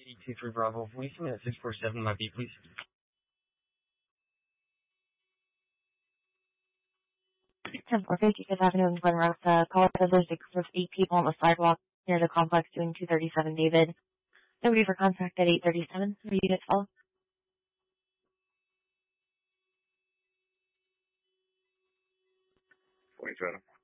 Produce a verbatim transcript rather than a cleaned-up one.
eight two three Bravo. Police at six four seven might be, please. ten four fifty Fifth Avenue in Glen Ross. Uh, call says there's a group of eight people on the sidewalk near the complex doing two thirty-seven David. Nobody for contact at eight thirty-seven. Are you at all? twenty-seven.